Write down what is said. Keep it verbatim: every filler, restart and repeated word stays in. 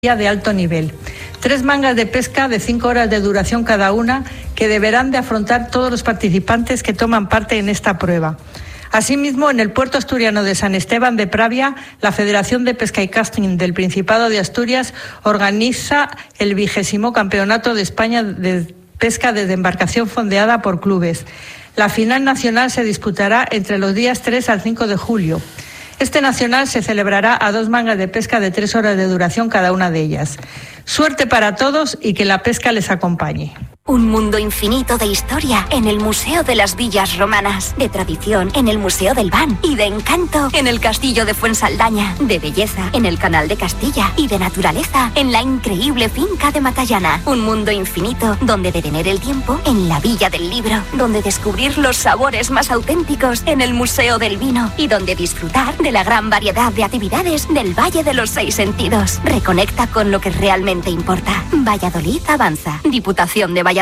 de alto nivel. Tres mangas de pesca de cinco horas de duración cada una que deberán de afrontar todos los participantes que toman parte en esta prueba. Asimismo, en el puerto asturiano de San Esteban de Pravia, la Federación de Pesca y Casting del Principado de Asturias organiza el vigésimo Campeonato de España de Pesca desde embarcación fondeada por clubes. La final nacional se disputará entre los días tres al cinco de julio. Este nacional se celebrará a dos mangas de pesca de tres horas de duración cada una de ellas. Suerte para todos y que la pesca les acompañe. Un mundo infinito de historia en el Museo de las Villas Romanas, de tradición en el Museo del Ban y de encanto en el Castillo de Fuensaldaña, de belleza en el Canal de Castilla y de naturaleza en la increíble finca de Matallana. Un mundo infinito donde detener el tiempo en la Villa del Libro, donde descubrir los sabores más auténticos en el Museo del Vino y donde disfrutar de la gran variedad de actividades del Valle de los Seis Sentidos. Reconecta con lo que realmente importa. Valladolid avanza. Diputación de Valladolid.